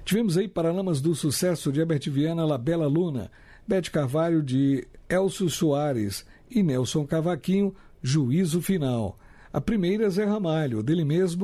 Tivemos aí Paralamas do Sucesso de Herbert Viana, La Bela Luna, Bete Carvalho de Elcio Soares e Nelson Cavaquinho, Juízo Final. A primeira, Zé Ramalho, dele mesmo,